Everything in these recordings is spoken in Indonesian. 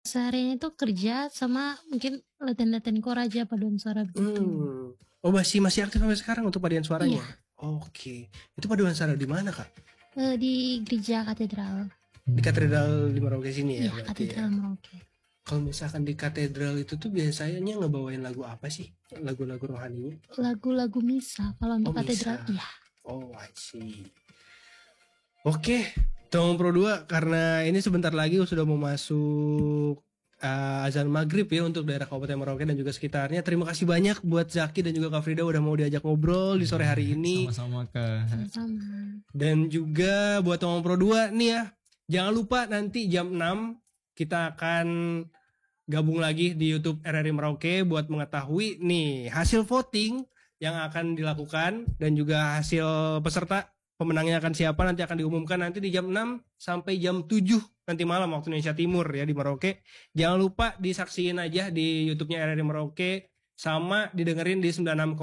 Seharian itu kerja sama mungkin latihan-latihan core aja, paduan suara begitu. Oh masih aktif sampai sekarang untuk paduan suaranya? Iya. Oke. Itu paduan suara di mana Kak? Di gereja katedral. Di katedral di Merauke sini ya Iya, berarti katedral ya. Merauke. Kalau misalkan di katedral itu tuh biasanya ngebawain lagu apa sih? Lagu-lagu rohaninya? Lagu-lagu misa kalau untuk katedral. Misa. Iya. Oh, I see. Oke, Tong Pro 2 karena ini sebentar lagi sudah mau masuk azan maghrib ya untuk daerah Kabupaten Merauke dan juga sekitarnya. Terima kasih banyak buat Zaki dan juga Kak Frida udah mau diajak ngobrol di sore hari ini. Sama-sama Kak. Sama-sama. Dan juga buat Tong Pro 2 nih ya, jangan lupa nanti jam 6 kita akan gabung lagi di YouTube RRI Merauke buat mengetahui nih hasil voting yang akan dilakukan dan juga hasil peserta pemenangnya akan siapa nanti akan diumumkan nanti di jam 6 sampai jam 7 nanti malam waktu Indonesia Timur ya di Merauke. Jangan lupa disaksiin aja di YouTube-nya RRI Merauke sama didengerin di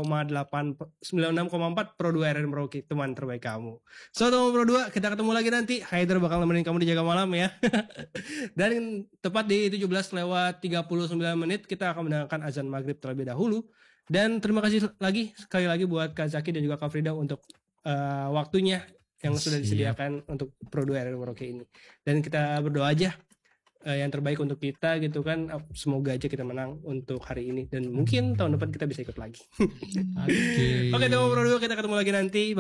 96,4 Pro 2 RRI Merauke, teman terbaik kamu. So teman Pro 2, kita ketemu lagi nanti. Haider bakal nemenin kamu di Jaga Malam ya. Dan tepat di 17:39 kita akan mendengarkan azan maghrib terlebih dahulu. Dan terima kasih lagi sekali lagi buat Kak Zaki dan juga Kak Frida untuk waktunya yang sudah disediakan untuk Pro 2 RRI Merauke ini. Dan kita berdoa aja yang terbaik untuk kita gitu kan. Semoga aja kita menang untuk hari ini dan mungkin tahun depan kita bisa ikut lagi. Oke. Oke, teman Pro 2 kita ketemu lagi nanti.